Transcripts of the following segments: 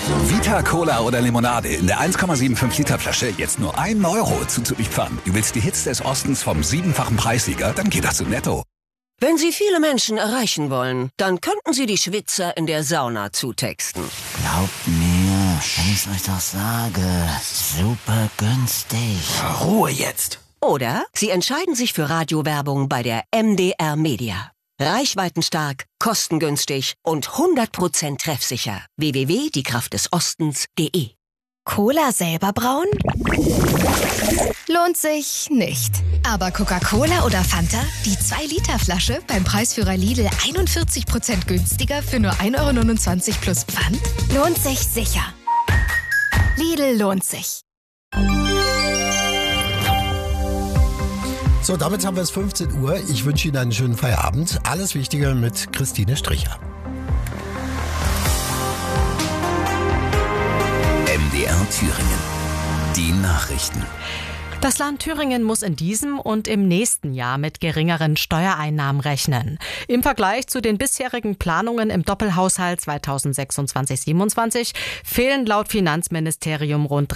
Vita Cola oder Limonade in der 1,75 Liter Flasche jetzt nur 1 Euro zuzüglich Pfand. Du willst die Hits des Ostens vom 7-fachen Preissieger? Dann geht das zu Netto. Wenn Sie viele Menschen erreichen wollen, dann könnten Sie die Schwitzer in der Sauna zutexten. Glaubt mir, wenn ich's euch doch sage, super günstig. Ruhe jetzt! Oder Sie entscheiden sich für Radiowerbung bei der MDR Media. Reichweitenstark, kostengünstig und 100% treffsicher. www.diekraftdesostens.de. Cola selber brauen? Lohnt sich nicht. Aber Coca-Cola oder Fanta? Die 2-Liter-Flasche beim Preisführer Lidl 41% günstiger für nur 1,29 € plus Pfand? Lohnt sich sicher. Lidl lohnt sich. So, damit haben wir es 15 Uhr. Ich wünsche Ihnen einen schönen Feierabend. Alles Wichtige mit Christine Stricher. MDR Thüringen. Die Nachrichten. Das Land Thüringen muss in diesem und im nächsten Jahr mit geringeren Steuereinnahmen rechnen. Im Vergleich zu den bisherigen Planungen im Doppelhaushalt 2026-27 fehlen laut Finanzministerium rund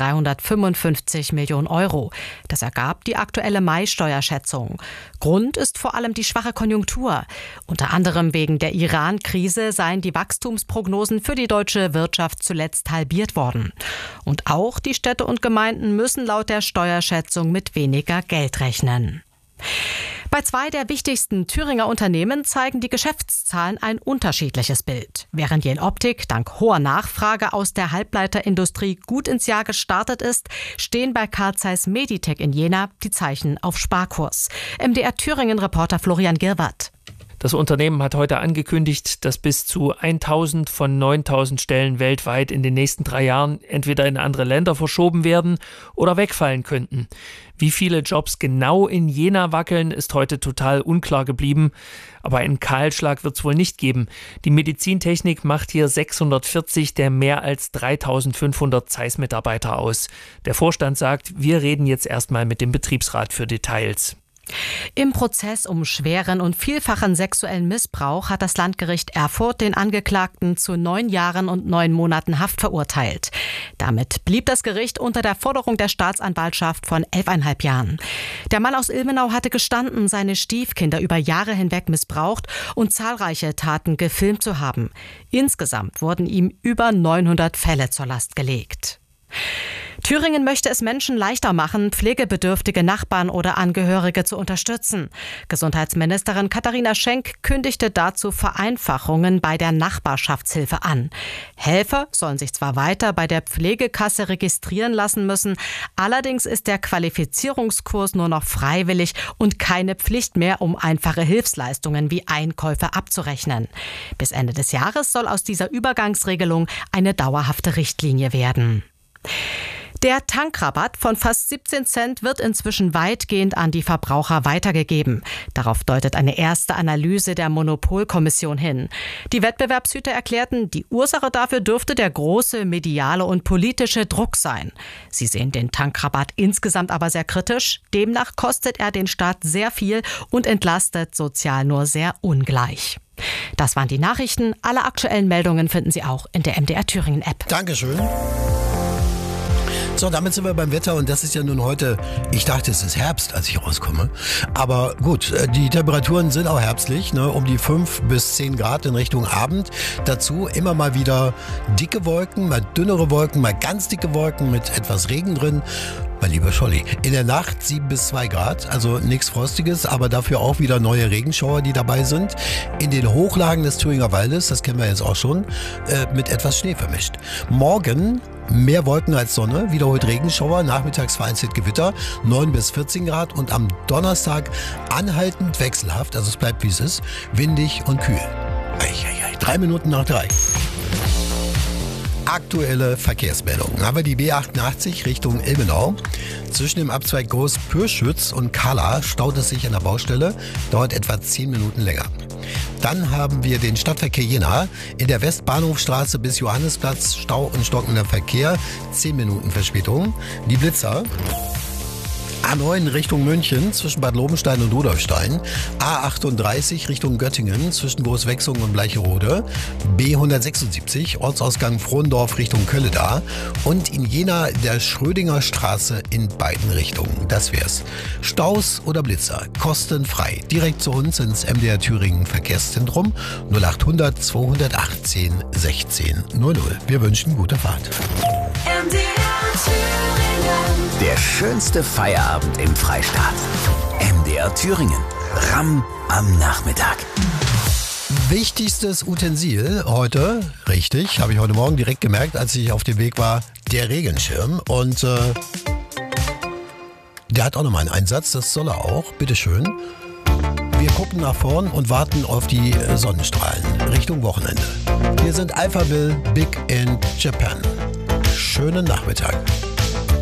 355 Millionen Euro. Das ergab die aktuelle Mai-Steuerschätzung. Grund ist vor allem die schwache Konjunktur. Unter anderem wegen der Iran-Krise seien die Wachstumsprognosen für die deutsche Wirtschaft zuletzt halbiert worden. Und auch die Städte und Gemeinden müssen laut der Steuerschätzung mit weniger Geld rechnen. Bei 2 der wichtigsten Thüringer Unternehmen zeigen die Geschäftszahlen ein unterschiedliches Bild. Während Jenoptik dank hoher Nachfrage aus der Halbleiterindustrie gut ins Jahr gestartet ist, stehen bei Carl Zeiss Meditec in Jena die Zeichen auf Sparkurs. MDR Thüringen-Reporter Florian Girwart. Das Unternehmen hat heute angekündigt, dass bis zu 1000 von 9000 Stellen weltweit in den nächsten 3 Jahren entweder in andere Länder verschoben werden oder wegfallen könnten. Wie viele Jobs genau in Jena wackeln, ist heute total unklar geblieben. Aber einen Kahlschlag wird es wohl nicht geben. Die Medizintechnik macht hier 640 der mehr als 3500 Zeiss-Mitarbeiter aus. Der Vorstand sagt, wir reden jetzt erstmal mit dem Betriebsrat für Details. Im Prozess um schweren und vielfachen sexuellen Missbrauch hat das Landgericht Erfurt den Angeklagten zu 9 Jahren und 9 Monaten Haft verurteilt. Damit blieb das Gericht unter der Forderung der Staatsanwaltschaft von 11,5 Jahren. Der Mann aus Ilmenau hatte gestanden, seine Stiefkinder über Jahre hinweg missbraucht und zahlreiche Taten gefilmt zu haben. Insgesamt wurden ihm über 900 Fälle zur Last gelegt. Thüringen möchte es Menschen leichter machen, pflegebedürftige Nachbarn oder Angehörige zu unterstützen. Gesundheitsministerin Katharina Schenk kündigte dazu Vereinfachungen bei der Nachbarschaftshilfe an. Helfer sollen sich zwar weiter bei der Pflegekasse registrieren lassen müssen, allerdings ist der Qualifizierungskurs nur noch freiwillig und keine Pflicht mehr, um einfache Hilfsleistungen wie Einkäufe abzurechnen. Bis Ende des Jahres soll aus dieser Übergangsregelung eine dauerhafte Richtlinie werden. Der Tankrabatt von fast 17 Cent wird inzwischen weitgehend an die Verbraucher weitergegeben. Darauf deutet eine erste Analyse der Monopolkommission hin. Die Wettbewerbshüter erklärten, die Ursache dafür dürfte der große mediale und politische Druck sein. Sie sehen den Tankrabatt insgesamt aber sehr kritisch. Demnach kostet er den Staat sehr viel und entlastet sozial nur sehr ungleich. Das waren die Nachrichten. Alle aktuellen Meldungen finden Sie auch in der MDR Thüringen App. Dankeschön. So, damit sind wir beim Wetter und das ist ja nun heute, ich dachte, es ist Herbst, als ich rauskomme. Aber gut, die Temperaturen sind auch herbstlich, ne, um die 5 bis 10 Grad in Richtung Abend. Dazu immer mal wieder dicke Wolken, mal dünnere Wolken, mal ganz dicke Wolken mit etwas Regen drin. Mein lieber Scholli, in der Nacht 7 bis 2 Grad, also nichts Frostiges, aber dafür auch wieder neue Regenschauer, die dabei sind. In den Hochlagen des Thüringer Waldes, das kennen wir jetzt auch schon, mit etwas Schnee vermischt. Morgen mehr Wolken als Sonne, wiederholt Regenschauer, nachmittags vereinzelt Gewitter, 9 bis 14 Grad und am Donnerstag anhaltend wechselhaft, also es bleibt wie es ist, windig und kühl. 3 Minuten nach 3. Aktuelle Verkehrsmeldungen. Haben wir die B88 Richtung Ilmenau. Zwischen dem Abzweig Groß-Pürschütz und Kala staut es sich an der Baustelle. Dauert etwa 10 Minuten länger. Dann haben wir den Stadtverkehr Jena. In der Westbahnhofstraße bis Johannesplatz Stau und stockender Verkehr. 10 Minuten Verspätung. Die Blitzer. A9 Richtung München zwischen Bad Lobenstein und Rudolfstein. A38 Richtung Göttingen zwischen Großwechsung und Bleicherode. B176 Ortsausgang Frohndorf Richtung Kölleda. Und in Jena der Schrödinger Straße in beiden Richtungen. Das wär's. Staus oder Blitzer, kostenfrei. Direkt zu uns ins MDR Thüringen Verkehrszentrum 0800 218 16 00. Wir wünschen gute Fahrt. Der schönste Feierabend im Freistaat. MDR Thüringen. Ramm am Nachmittag. Wichtigstes Utensil heute, richtig, habe ich heute Morgen direkt gemerkt, als ich auf dem Weg war, der Regenschirm. Und der hat auch nochmal einen Einsatz, das soll er auch, bitteschön. Wir gucken nach vorn und warten auf die Sonnenstrahlen Richtung Wochenende. Wir sind Alphaville Big in Japan. Schönen Nachmittag.